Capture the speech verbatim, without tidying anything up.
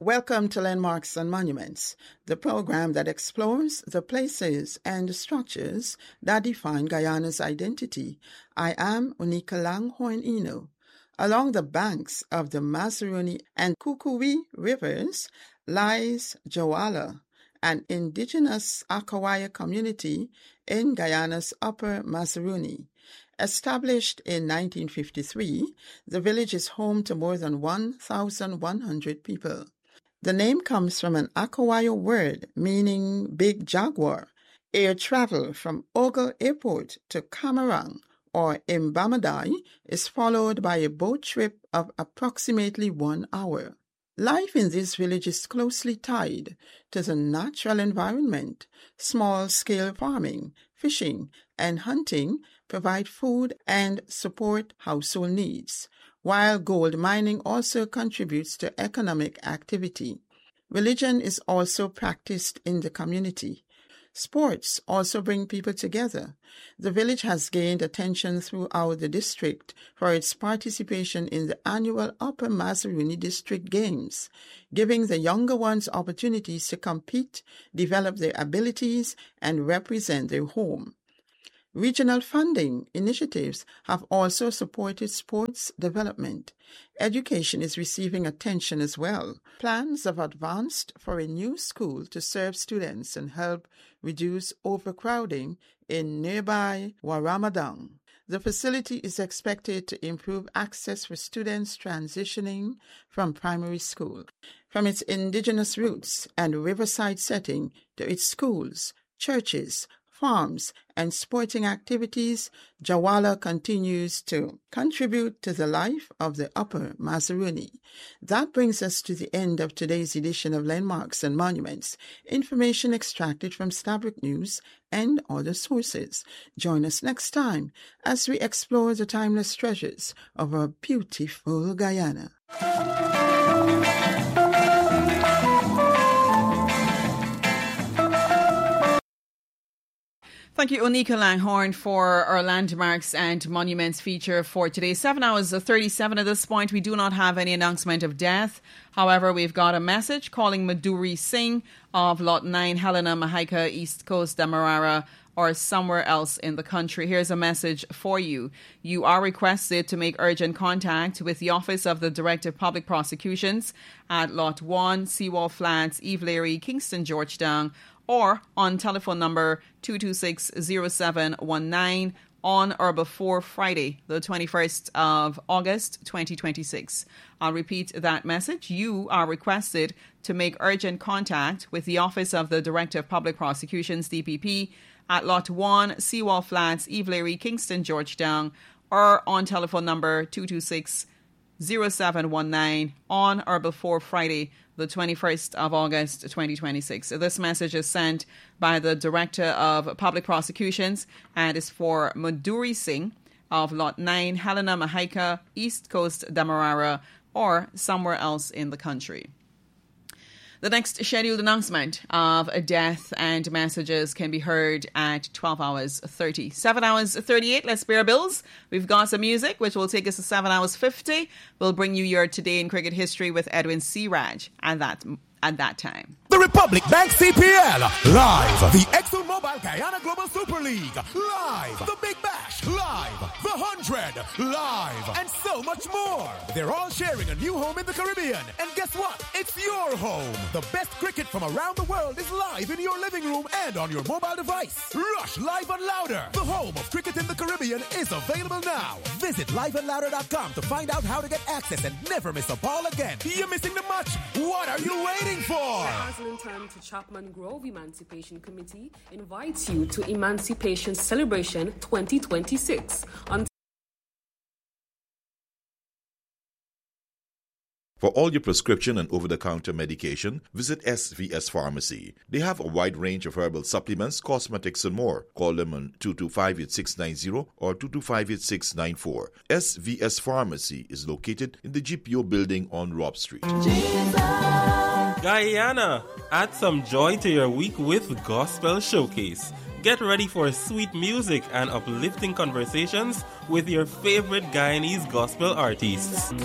Welcome to Landmarks and Monuments, the program that explores the places and structures that define Guyana's identity. I am Unika Langhorne Eno. Along the banks of the Mazaruni and Kukui rivers lies Jawala, an indigenous Akawaya community in Guyana's Upper Mazaruni. Established in nineteen fifty-three, the village is home to more than one thousand one hundred people. The name comes from an Akawaya word meaning big jaguar. Air travel from Ogle Airport to Camarang or Mbamadai is followed by a boat trip of approximately one hour. Life in this village is closely tied to the natural environment. Small-scale farming, fishing, and hunting provide food and support household needs, while gold mining also contributes to economic activity. Religion is also practiced in the community. Sports also bring people together. The village has gained attention throughout the district for its participation in the annual Upper Mazaruni District Games, giving the younger ones opportunities to compete, develop their abilities, and represent their home. Regional funding initiatives have also supported sports development. Education is receiving attention as well. Plans have advanced for a new school to serve students and help reduce overcrowding in nearby Waramadang. The facility is expected to improve access for students transitioning from primary school. From its indigenous roots and riverside setting to its schools, churches, farms, and sporting activities, Jawala continues to contribute to the life of the Upper Mazaruni. That brings us to the end of today's edition of Landmarks and Monuments, information extracted from Stabroek News and other sources. Join us next time as we explore the timeless treasures of our beautiful Guyana. Thank you, Unika Langhorne, for our Landmarks and Monuments feature for today. seven hours thirty-seven at this point. We do not have any announcement of death. However, we've got a message calling Madhuri Singh of Lot nine, Helena, Mahaika, East Coast, Demerara, or somewhere else in the country. Here's a message for you. You are requested to make urgent contact with the Office of the Director of Public Prosecutions at Lot one, Seawall Flats, Eve Leary, Kingston, Georgetown, or on telephone number two two six, zero seven one nine on or before Friday, the twenty-first of August, twenty twenty-six. I'll repeat that message. You are requested to make urgent contact with the Office of the Director of Public Prosecutions, D P P, at Lot one, Seawall Flats, Eve Leary, Kingston, Georgetown, or on telephone number two two six, zero seven one nine on or before Friday, the twenty-first of August, twenty twenty-six. This message is sent by the Director of Public Prosecutions and is for Madhuri Singh of Lot nine, Helena, Mahaika, East Coast, Demerara, or somewhere else in the country. The next scheduled announcement of a death and messages can be heard at twelve hours thirty. seven hours thirty-eight, let's pay our bills. We've got some music, which will take us to seven hours fifty. We'll bring you your Today in Cricket History with Edwin Siraj at that, at that time. The Republic Bank C P L, live. The ExxonMobil Guyana Global Super League, live. The Big Bash, live. The Hundred, live. And so much more. They're all sharing a new home in the Caribbean. And guess what? It's your home. The best cricket from around the world is live in your living room and on your mobile device. Rush Live and Louder. The home of cricket in the Caribbean is available now. Visit live and louder dot com to find out how to get access and never miss a ball again. You're missing the match. What are you waiting for? Time to Chapman Grove Emancipation Committee invites you to Emancipation Celebration twenty twenty-six on For all your prescription and over-the-counter medication, visit S V S Pharmacy. They have a wide range of herbal supplements, cosmetics, and more. Call them on two two five, eight six nine zero or two two five, eight six nine four. S V S Pharmacy is located in the G P O building on Rob Street. Jesus. Guyana, add some joy to your week with Gospel Showcase. Get ready for sweet music and uplifting conversations with your favorite Guyanese gospel artists.